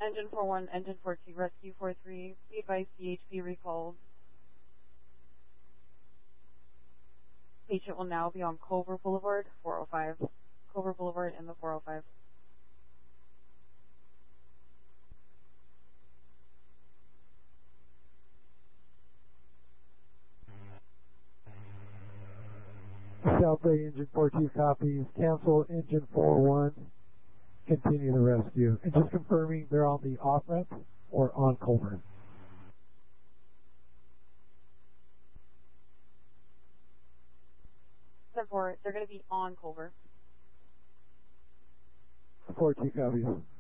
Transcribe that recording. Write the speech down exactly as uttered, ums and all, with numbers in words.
Engine four one, Engine four two, Rescue four three, be advised C H P recalled. Patient will now be on Culver Boulevard, four oh five. Culver Boulevard in the four oh five. South Bay Engine four two copies. Cancel Engine four one. Continue the rescue. And just confirming they're on the off-ramp or on Culver. ten four, they're going to be on Culver. four two copies.